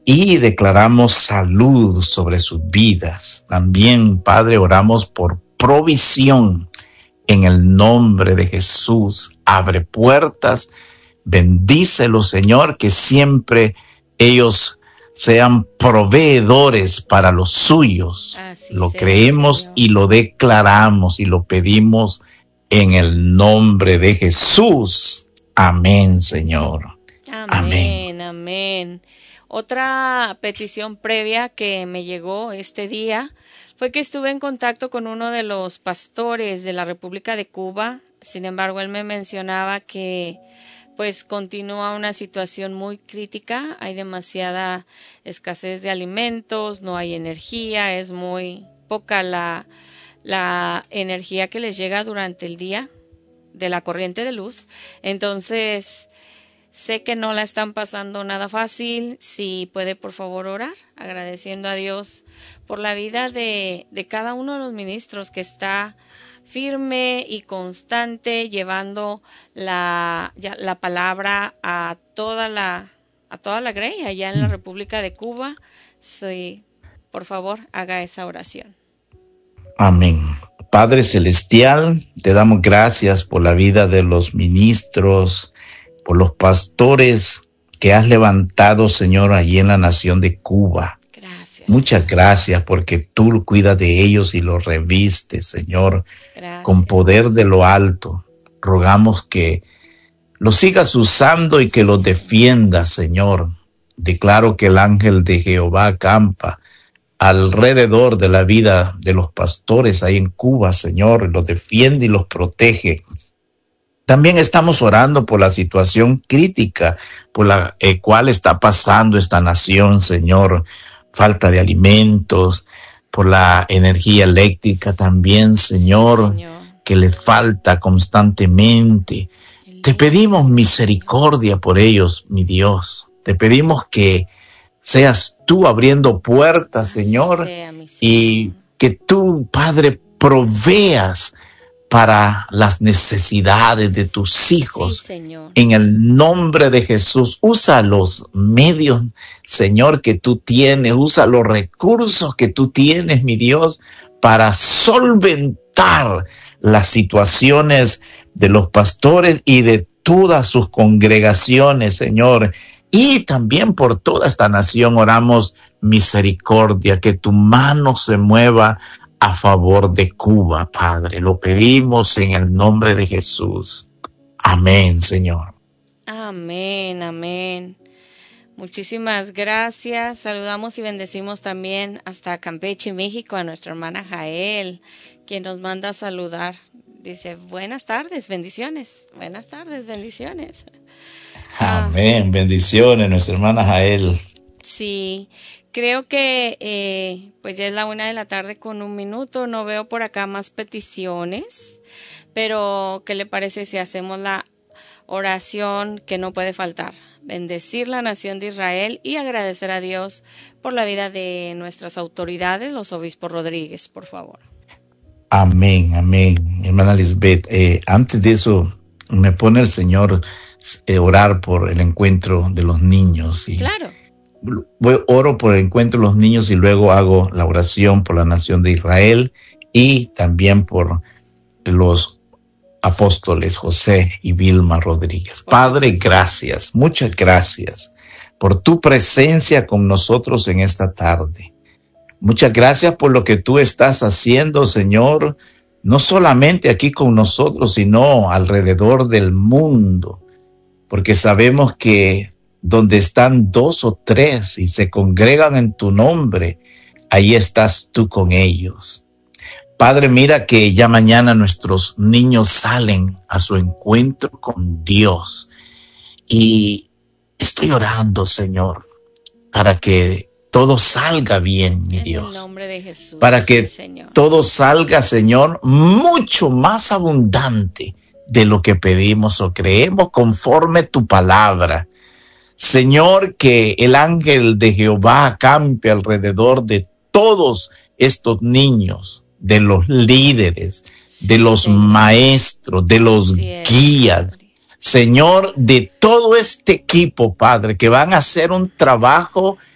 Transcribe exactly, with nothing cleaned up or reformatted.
y declaramos salud sobre sus vidas. También, Padre, oramos por provisión en el nombre de Jesús. Abre puertas, bendícelos, Señor, que siempre ellos sean proveedores para los suyos. Así Lo sea, creemos Señor. y lo declaramos y lo pedimos en el nombre de Jesús. Amén, Señor. Amén. Amén, amén. Otra petición previa que me llegó este día fue que estuve en contacto con uno de los pastores de la República de Cuba. Sin embargo, él me mencionaba que pues continúa una situación muy crítica. Hay demasiada escasez de alimentos, no hay energía, es muy poca la, la energía que les llega durante el día de la corriente de luz. Entonces, sé que no la están pasando nada fácil. Si puede, por favor, orar, agradeciendo a Dios por la vida de, de cada uno de los ministros que está firme y constante llevando la, ya, la palabra a toda la, a toda la grey allá en la República de Cuba. Sí, por favor, haga esa oración. Amén. Padre Celestial, te damos gracias por la vida de los ministros, por los pastores que has levantado, Señor, allí en la nación de Cuba. Gracias. Muchas gracias porque tú cuidas de ellos y los revistes, Señor, Gracias. con poder de lo alto. Rogamos que los sigas usando y que los defiendas, Señor. Declaro que el ángel de Jehová acampa alrededor de la vida de los pastores ahí en Cuba, Señor, los defiende y los protege. También estamos orando por la situación crítica por la eh, cual está pasando esta nación, Señor. Falta de alimentos, por la energía eléctrica también, Señor, Señor, que les falta constantemente. Te pedimos misericordia por ellos, mi Dios. Te pedimos que seas tú abriendo puertas, Señor, sea, mi Señor, y que tú, Padre, proveas para las necesidades de tus hijos. Sí, Señor. En el nombre de Jesús, usa los medios, Señor, que tú tienes, usa los recursos que tú tienes, mi Dios, para solventar las situaciones de los pastores y de todas sus congregaciones, Señor. Y también por toda esta nación oramos misericordia, que tu mano se mueva a favor de Cuba, Padre. Lo pedimos en el nombre de Jesús. Amén, Señor. Amén, amén. Muchísimas gracias. Saludamos y bendecimos también hasta Campeche, México, a nuestra hermana Jael, quien nos manda a saludar. Dice, buenas tardes, bendiciones. Buenas tardes, bendiciones. Amén, bendiciones, nuestra hermana Jael. Sí, creo que eh, pues ya es la una de la tarde con un minuto. No veo por acá más peticiones, pero ¿qué le parece si hacemos la oración que no puede faltar? Bendecir la nación de Israel y agradecer a Dios por la vida de nuestras autoridades, los obispos Rodríguez, por favor. Amén, amén, hermana Lisbeth. Eh, antes de eso, me pone el Señor eh, orar por el encuentro de los niños. Y claro. Voy, oro por el encuentro de los niños y luego hago la oración por la nación de Israel y también por los apóstoles José y Vilma Rodríguez. Padre, gracias, muchas gracias por tu presencia con nosotros en esta tarde. Muchas gracias por lo que tú estás haciendo, Señor, no solamente aquí con nosotros, sino alrededor del mundo, porque sabemos que donde están dos o tres y se congregan en tu nombre, ahí estás tú con ellos. Padre, mira que ya mañana nuestros niños salen a su encuentro con Dios. Y estoy orando, Señor, para que todo salga bien, mi Dios. En el nombre de Jesús. Para que sí, Señor. todo salga, Señor, mucho más abundante de lo que pedimos o creemos conforme tu palabra. Señor, que el ángel de Jehová acampe alrededor de todos estos niños, de los líderes, de los Señor. maestros, de los Así es, guías. Padre. Señor, de todo este equipo, Padre, que van a hacer un trabajo